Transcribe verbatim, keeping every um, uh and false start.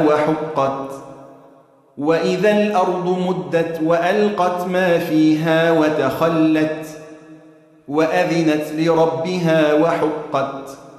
وحقت وإذا الأرض مدت وألقت ما فيها وتخلت وأذنت لربها وحقت